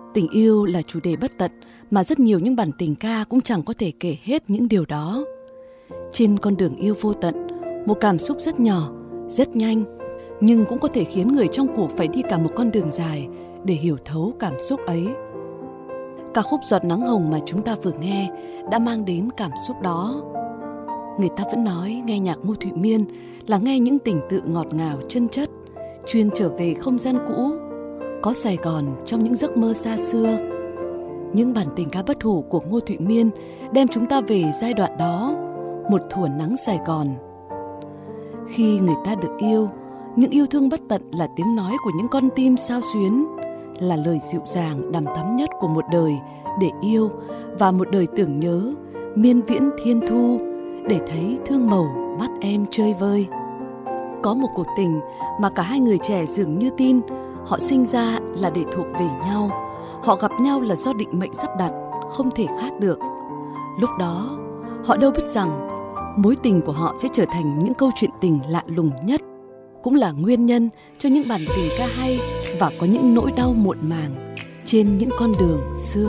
Tình yêu là chủ đề bất tận mà rất nhiều những bản tình ca cũng chẳng có thể kể hết những điều đó. Trên con đường yêu vô tận, một cảm xúc rất nhỏ, rất nhanh, nhưng cũng có thể khiến người trong cuộc phải đi cả một con đường dài để hiểu thấu cảm xúc ấy. Ca khúc Giọt Nắng Hồng mà chúng ta vừa nghe đã mang đến cảm xúc đó. Người ta vẫn nói nghe nhạc Ngô Thụy Miên là nghe những tình tự ngọt ngào chân chất, chuyên trở về không gian cũ, có Sài Gòn trong những giấc mơ xa xưa. Những bản tình ca bất hủ của Ngô Thụy Miên đem chúng ta về giai đoạn đó, một thuở nắng Sài Gòn. Khi người ta được yêu, những yêu thương bất tận là tiếng nói của những con tim xao xuyến, là lời dịu dàng đằm thắm nhất của một đời để yêu và một đời tưởng nhớ, miên viễn thiên thu, để thấy thương màu mắt em chơi vơi. Có một cuộc tình mà cả hai người trẻ dường như tin họ sinh ra là để thuộc về nhau, họ gặp nhau là do định mệnh sắp đặt, không thể khác được. Lúc đó, họ đâu biết rằng mối tình của họ sẽ trở thành những câu chuyện tình lạ lùng nhất, cũng là nguyên nhân cho những bản tình ca hay và có những nỗi đau muộn màng trên những con đường xưa.